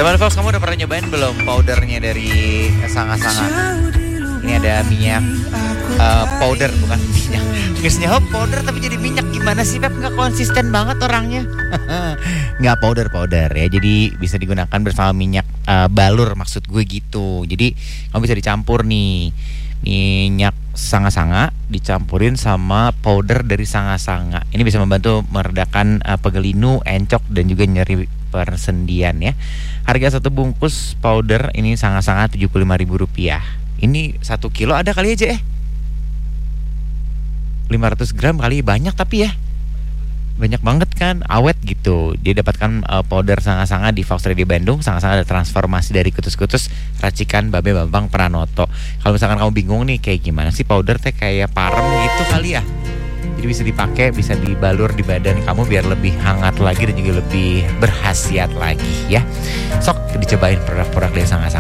Teman Fox, kamu udah pernah nyobain belum powdernya dari Sanga-Sanga? Ini ada minyak powder, bukan minyak. Biasanya powder tapi jadi minyak. Gimana sih Pep? Nggak konsisten banget orangnya. Nggak powder ya. Jadi bisa digunakan bersama minyak balur, maksud gue gitu. Jadi kamu bisa dicampur nih. Minyak Sanga-Sanga dicampurin sama powder dari Sanga-Sanga. Ini bisa membantu meredakan pegelinu, encok, dan juga nyeri persendian ya. Harga satu bungkus powder ini Sanga-Sanga Rp75.000. Ini 1 kilo ada kali aja 500 gram kali, banyak tapi ya. Banyak banget kan, awet gitu. Dia dapatkan powder Sanga-Sanga di Fox Radio Bandung. Sanga-Sanga ada transformasi dari kutus-kutus racikan Babe Bambang Pranoto. Kalau misalkan kamu bingung nih kayak gimana sih powder teh kayak parem gitu kali ya. Jadi bisa dipakai, bisa dibalur di badan kamu biar lebih hangat lagi dan juga lebih berkhasiat lagi ya. Sok dicobain produk-produk dari Sanga-Sanga.